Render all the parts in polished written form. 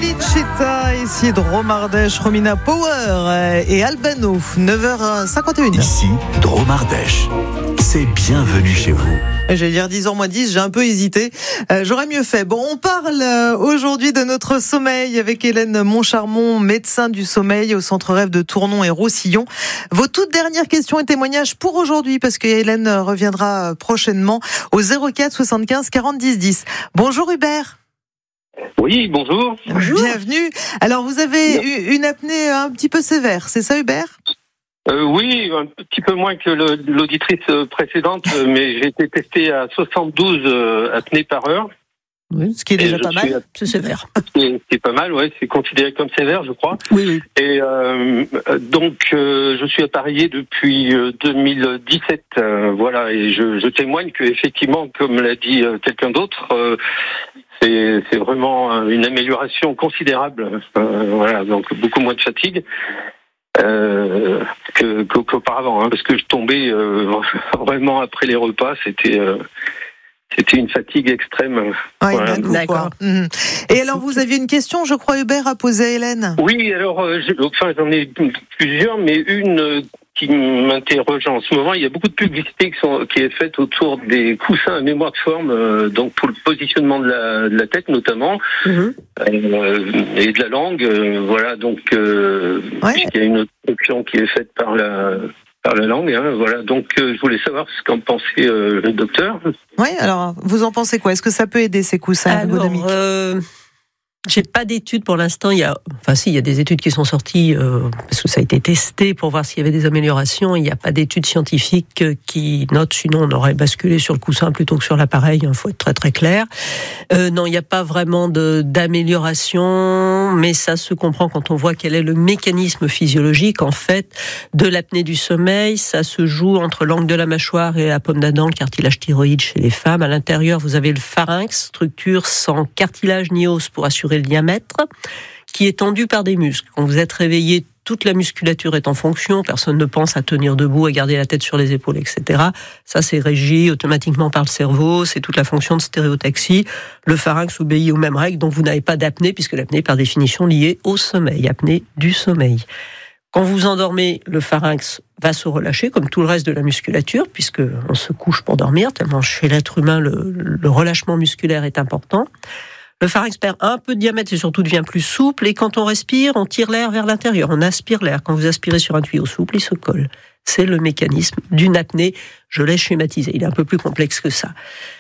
Wichita, ici Dromardèche, Romina Power et Albano, 9h51. Ici, Dromardèche. C'est bienvenue chez vous. J'allais dire 10h moins 10, j'ai un peu hésité. J'aurais mieux fait. Bon, on parle aujourd'hui de notre sommeil avec Hélène Moncharmont, médecin du sommeil au Centre Rêve de Tournon et Roussillon. Vos toutes dernières questions et témoignages pour aujourd'hui, parce que Hélène reviendra prochainement au 04 75 40 10 10. Bonjour Hubert. Oui, bonjour. Bienvenue. Alors, vous avez eu une apnée un petit peu sévère, c'est ça Hubert ? Oui, un petit peu moins que l'auditrice précédente, mais j'ai été testé à 72 apnées par heure. Oui, ce qui est déjà pas mal, c'est sévère. C'est pas mal, ouais, c'est considéré comme sévère, je crois. Oui. Et donc, je suis appareillé depuis 2017, voilà, et je témoigne que effectivement, comme l'a dit quelqu'un d'autre, c'est vraiment une amélioration considérable. Voilà, donc beaucoup moins de fatigue. Qu'auparavant, parce que je tombais vraiment après les repas, c'était une fatigue extrême. Oui, voilà. D'accord. Et alors, vous aviez une question, je crois, Hubert, à poser à Hélène ? Oui, alors, j'en ai plusieurs, mais une qui m'interroge en ce moment. Il y a beaucoup de publicité qui est faite autour des coussins à mémoire de forme, donc pour le positionnement de la tête notamment, et de la langue. Voilà, donc puisqu'il y a une option qui est faite par la langue, voilà. Donc je voulais savoir ce qu'en pensait le docteur. Oui, alors vous en pensez quoi ? Est-ce que ça peut aider ces coussins ergonomiques ? J'ai pas d'études pour l'instant. Il y a des études qui sont sorties parce que ça a été testé pour voir s'il y avait des améliorations. Il n'y a pas d'études scientifiques qui notent, sinon on aurait basculé sur le coussin plutôt que sur l'appareil. Il faut être très très clair. Non, il n'y a pas vraiment d'amélioration, mais ça se comprend quand on voit quel est le mécanisme physiologique en fait de l'apnée du sommeil. Ça se joue entre l'angle de la mâchoire et la pomme d'Adam, le cartilage thyroïde chez les femmes. À l'intérieur, vous avez le pharynx, structure sans cartilage ni os pour assurer le diamètre, qui est tendu par des muscles. Quand vous êtes réveillé, toute la musculature est en fonction, personne ne pense à tenir debout, à garder la tête sur les épaules, etc. Ça, c'est régi automatiquement par le cerveau, c'est toute la fonction de stéréotaxie. Le pharynx obéit aux mêmes règles, donc vous n'avez pas d'apnée, puisque l'apnée est par définition liée au sommeil, apnée du sommeil. Quand vous endormez, le pharynx va se relâcher, comme tout le reste de la musculature, puisque on se couche pour dormir, tellement chez l'être humain, le relâchement musculaire est important. Le pharynx perd un peu de diamètre et surtout devient plus souple. Et quand on respire, on tire l'air vers l'intérieur. On aspire l'air. Quand vous aspirez sur un tuyau souple, il se colle. C'est le mécanisme d'une apnée. Je l'ai schématisé. Il est un peu plus complexe que ça.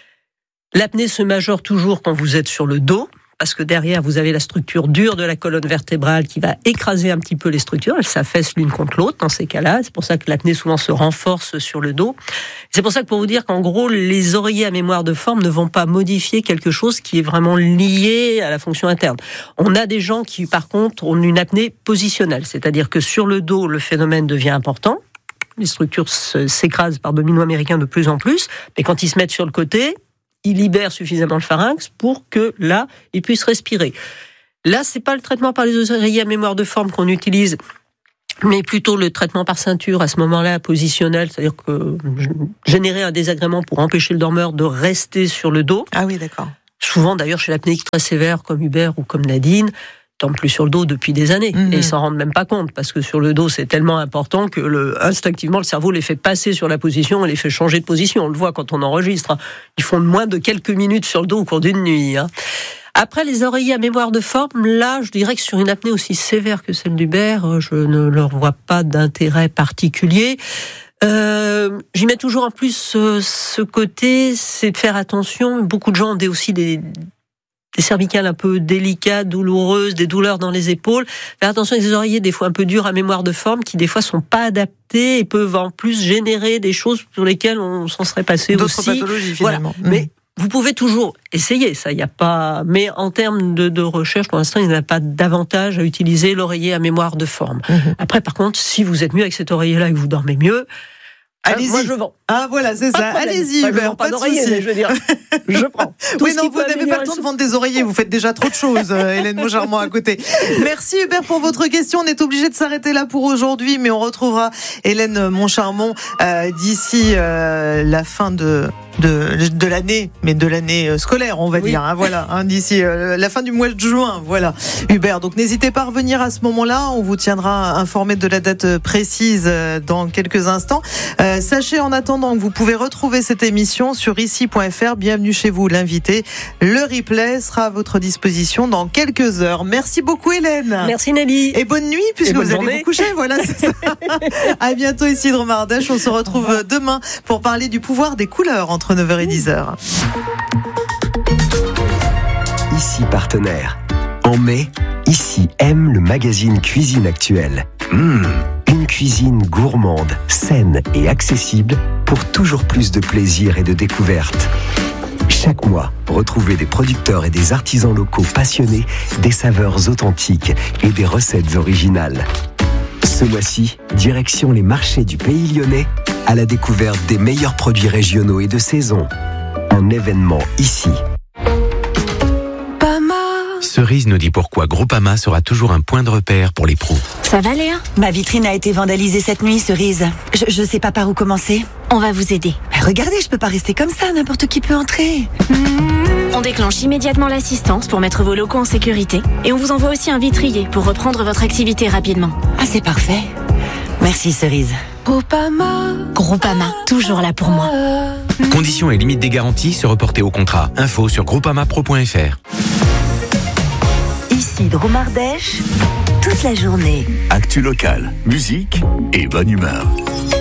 L'apnée se majore toujours quand vous êtes sur le dos, parce que derrière, vous avez la structure dure de la colonne vertébrale qui va écraser un petit peu les structures. Elles s'affaissent l'une contre l'autre dans ces cas-là. C'est pour ça que l'apnée souvent se renforce sur le dos. C'est pour ça que pour vous dire qu'en gros, les oreillers à mémoire de forme ne vont pas modifier quelque chose qui est vraiment lié à la fonction interne. On a des gens qui, par contre, ont une apnée positionnelle. C'est-à-dire que sur le dos, le phénomène devient important. Les structures s'écrasent par domino américain de plus en plus. Mais quand ils se mettent sur le côté, il libère suffisamment le pharynx pour que là, il puisse respirer. Là, c'est pas le traitement par les oreillers à mémoire de forme qu'on utilise, mais plutôt le traitement par ceinture à ce moment-là, positionnel, c'est-à-dire que générer un désagrément pour empêcher le dormeur de rester sur le dos. Ah oui, d'accord. Souvent, d'ailleurs, chez l'apnéique très sévère, comme Hubert ou comme Nadine, tombe plus sur le dos depuis des années. Et ils s'en rendent même pas compte, parce que sur le dos, c'est tellement important que instinctivement, le cerveau les fait passer sur la position et les fait changer de position. On le voit quand on enregistre. Ils font moins de quelques minutes sur le dos au cours d'une nuit. Après, les oreillers à mémoire de forme, là, je dirais que sur une apnée aussi sévère que celle d'Hubert, je ne leur vois pas d'intérêt particulier. J'y mets toujours en plus ce côté, c'est de faire attention. Beaucoup de gens ont aussi des cervicales un peu délicates, douloureuses, des douleurs dans les épaules. Faire attention avec des oreillers des fois un peu durs à mémoire de forme qui des fois sont pas adaptés et peuvent en plus générer des choses sur lesquelles on s'en serait passé d'autres aussi. Pathologies finalement. Voilà. Mais vous pouvez toujours essayer, ça, il n'y a pas. Mais en termes de recherche, pour l'instant, il n'y a pas d'avantage à utiliser l'oreiller à mémoire de forme. Après, par contre, si vous êtes mieux avec cet oreiller-là et que vous dormez mieux, allez-y. Moi, je vends. Ah, voilà, c'est ça. Allez-y, Hubert, pas de souci. Je veux dire, je prends. Oui, non, vous n'avez pas le temps de vendre des oreillers. Vous faites déjà trop de choses, Hélène Moncharmont à côté. Merci, Hubert, pour votre question. On est obligé de s'arrêter là pour aujourd'hui, mais on retrouvera Hélène Moncharmont d'ici la fin de de l'année, mais de l'année scolaire, on va dire. Hein, voilà, d'ici la fin du mois de juin. Voilà, Hubert. Donc n'hésitez pas à revenir à ce moment-là. On vous tiendra informé de la date précise dans quelques instants. Sachez en attendant que vous pouvez retrouver cette émission sur ici.fr. Bienvenue chez vous, l'invité. Le replay sera à votre disposition dans quelques heures. Merci beaucoup, Hélène. Merci, Nelly. Et bonne nuit, puisque vous allez vous coucher. Voilà, c'est ça. À bientôt, ici Drôme Ardèche. On se retrouve demain pour parler du pouvoir des couleurs entre 9h et 10h. Ici partenaire. En mai, Ici aime le magazine Cuisine Actuelle. Une cuisine gourmande, saine et accessible pour toujours plus de plaisir et de découverte. Chaque mois, retrouvez des producteurs et des artisans locaux passionnés, des saveurs authentiques et des recettes originales. Ce mois-ci, direction les marchés du Pays Lyonnais à la découverte des meilleurs produits régionaux et de saison. Un événement ici. Cerise nous dit pourquoi Groupama sera toujours un point de repère pour les pros. Ça va, Léa ? Ma vitrine a été vandalisée cette nuit, Cerise. Je sais pas par où commencer. On va vous aider. Mais regardez, je peux pas rester comme ça, n'importe qui peut entrer. On déclenche immédiatement l'assistance pour mettre vos locaux en sécurité et on vous envoie aussi un vitrier pour reprendre votre activité rapidement. Ah, c'est parfait. Merci, Cerise. Groupama, toujours là pour moi. Conditions et limites des garanties se reporter au contrat. Info sur groupamapro.fr. Ici Drôme Ardèche, toute la journée. Actu locale, musique et bonne humeur.